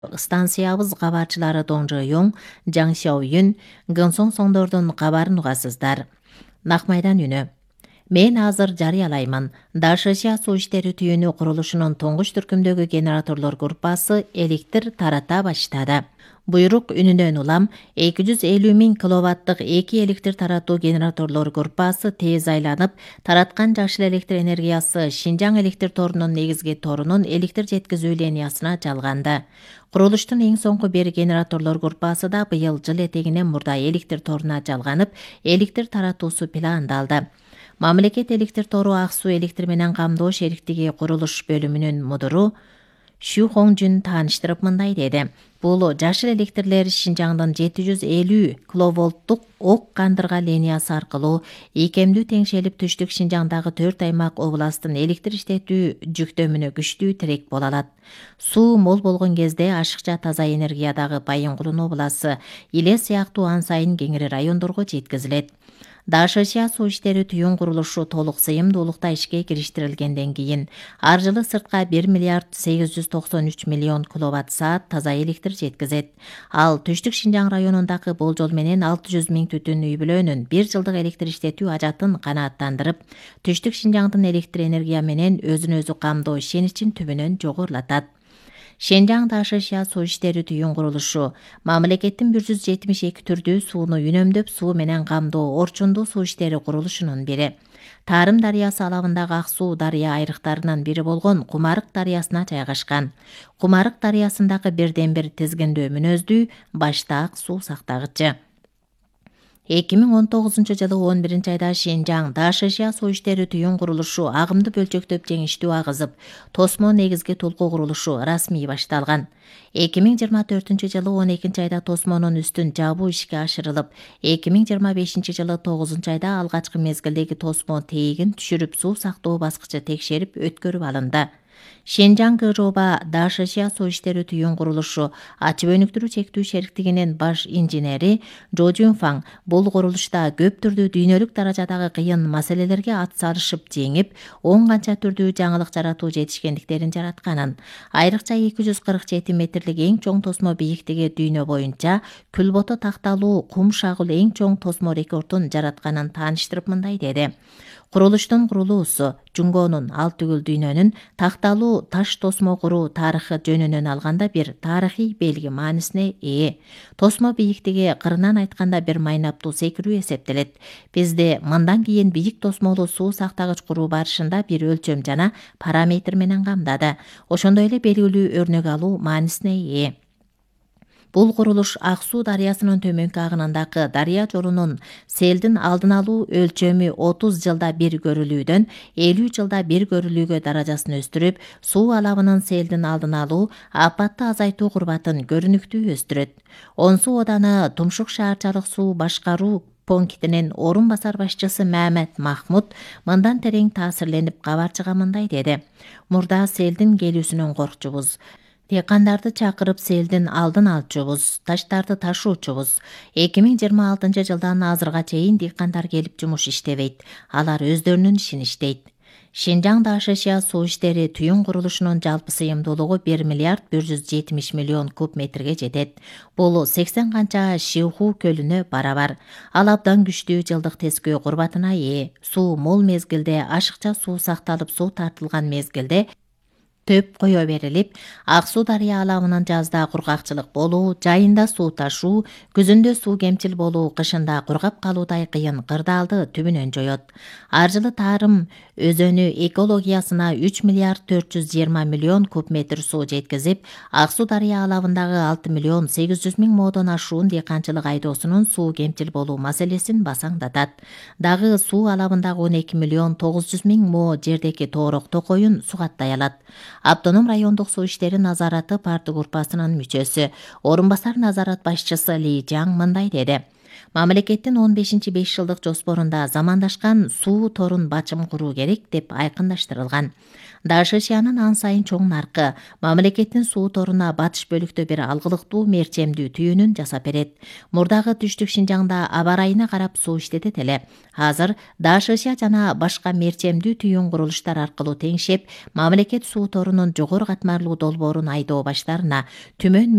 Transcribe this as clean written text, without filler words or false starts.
Станциябыз кабарчылары Дong Zheyong, Jang Xiaoyun, Gensong Songдордун кабарын угасыздар. Накмайдан үнү. Мен азыр жарыялаймын. Дашышя суу иштери түйүнү курулушунун тоңгуч түркүмдөгү генераторлор группасы электр тарата баштады. Буйрук үнүнөн улам 250 000 киловаттык 2 электр таратуу генераторлор группасы тез айланып, тараткан жашыл электр энергиясы Шинжаң электр торунун негизги торунун электр жеткизүү линиясына жалганды. Курулуштун эң соңку бир генераторлор группасы да быйыл жыл этегинен мурда электр торуна жалганып, электр таратуусу пландалды. Мамлекет электр тору ак суу электр менен камдоо шериктиги курулуш бөлүмүнүн мудуру Шу Хонgjun тааныштырып мындай деди. Бул жашыл электрлер Шинжаңдын 750 киловолттук ок кандырга линиясы аркылуу ийкемдүү теңшелип түштүк Шинжаңдагы 4 аймак областтын электр иштетүү жүктөмүнө күчтүү тирек боло алат. Суу мол болгон кезде ашыкча таза энергиядагы Байынгулун обласы, Иле сыяктуу ан сайын кеңири райондорго жеткизилет. Дашышя суу иштери түйүн курулушу толук сыйымдуулукта ишке кириштирилгенден кийин ар жылы сыртка 1 миллиард 893 миллион киловатт саат таза электр жеткизет. Ал түштүк Шинжаң районундагы болжол менен 600 000 түтүн үй бүлөнүн 1 жылдык электр иштетүү ажатын канааттандырып, түштүк Шинжаңдын электр энергия менен өзүн өзү камдоо ишеничин түбүнөн жогорулатат. Шинжаң Дашышя суу иштери түйүн курулушу мамлекеттин 172 түрдүү сууну үнөмдөп суу менен камдоо орчундуу суу иштери курулушунун бири. Тарым дарыясы алабындагы ак суу дарыя айрыктарынын бири болгон Кумарык дарыясына жайгашкан. Кумарык дарыясындагы бирден бир тизгиндөө мүнөздүү башта ак суу сактагычы. 2019 жылы 11 айда Шинжаң Дашышя суу иштери түйүн курулушу агымды бөлчөктөп жеңиштүү агызып, тосмо негизги толку курулушу расмий башталган. 2024 жылы 12 айда тосмонун үстүн жабуу ишке ашырылып, 2025 жылы 9 айда алгачкы мезгилдеги тосмо тегин түшүрүп суу сактоо баскычы текшерип өткөрүп алынды. Шинжаң КЖОБа Дашышя суу иштери түйүн курулушу ачып өнүктүрүү чектүү шериктигинин баш инженери Жо Жунфаң бул курулушта көп түрдүү дүйнөлүк даражадагы кыйын маселелерге ат салышып жеңип, 10 канча түрдүү жаңылык жаратуу жетишкендиктерин жаратканын, айрыкча 247 метрлик эң чоң тосмо бийиктиги дүйнө боюнча күлбото такталуу кум шагыл эң чоң тосмо рекордун жаратканын тааныштырып мындай деди. Курулуштун курулуусу Жунгонун ал түгүл дүйнөнүн такталуу таш тосмо куруу тарыхы жөнүнөн алганда бир тарыхый белги маанисине ээ. Тосмо бийиктиги кырынан айтканда бир майнаптуу секирүү эсептелет. Бизде мындан кийин бийик тосмолуу суу сактагыч куруу барышында бир өлчөм жана параметр менен камдады. Ошондой эле белгилүү өрнөк алуу маанисине ээ. Бул курулуш Ак суу дарыясынын төмөнкү агынындагы дарыя жолунун селдин алдын алуу өлчөмү 30 жылда бир көрүлүүдөн 50 жылда бир көрүлүүгө даражасын өстүрүп, суу алабынын селдин алдын алуу, апатты азайтуу курбатын көрүнүктүү өстүрөт. Онсу Оданы Тумшук шаарчалык суу башкаруу пунктинин орун басар башчысы Мамед Махмуд мындан терең таасирленип кабарчыга мындай деди. Мурда селдин келүүсүнөн коркчубуз. Дыйкандарды чакырып селдин алдын алчубуз, таштарды ташуучубуз. 2026 жылдан азырга чейин дыйкандар келип жумуш иштебейт. Алар өздөрүнүн ишин иштейт. Шинжаң Дашышя суу иштери түйүн курулушунун жалпы сыйымдуулугу 1 миллиард 170 миллион куб метрге жетет. Бул 80 канча Шиуху көлүнө барабар. Ал абдан күчтүү жылдык тескөө курбатына ээ. Суу мол мезгилде ашыкча суу сакталып, суу тартылган мезгилде төп кое берилип, Ак суу дарыя алабынын жазда кургакчылык болуу, жайында суу ташуу, күзүндө суу кемчил болуу, кышында кургап калуудай кыйын кырдаалды түбүнөн жоет. Ар жылы Тарым өзөнү экологиясына 3 миллиард 420 миллион куб метр суу жеткизип, Ак суу дарыя алабындагы 6 миллион 800 миң модон ашуун дыйканчылык айдоосунун суу кемчил болуу маселесин басаңдатат. Дагы суу алабындагы 12 миллион 900 миң мо жердеки тоорок токоюн сугаттай алат. Автоном райондук суу иштери назараты парты группасынын мүчөсү, орун басар назарат башчысы Ли Жаң мындай деди. Мамлекеттин 15-5 жылдык жоспорунда замандашкан суу торун бачым куруу керек деп айкындаштырылган. ДШШнын ан сайын чоң наркы мамлекеттин суу торуна батыш бөлүктө бир алгылыктуу мерчемдүү түйүнүн жасап берет. Мурдагы түштүк Шинжаңда аба ырайына карап суу иштетет эле. Азыр ДШШ жана башка мерчемдүү түйүн курулуштар аркылуу теңшеп, мамлекет суу торунун жогору катмарлуу долбоорун айдоо баштаарына түмөн